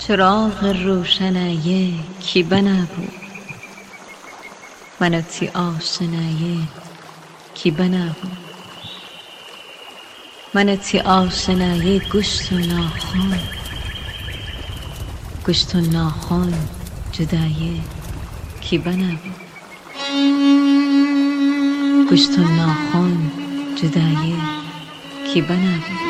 چراغ روشنایه کی بنابود مناتی آشنایه کی بنابود مناتی آشنایه گوشت و ناخن گوشت و ناخن جدایه کی بنابود گوشت و ناخن جدایه کی بنابود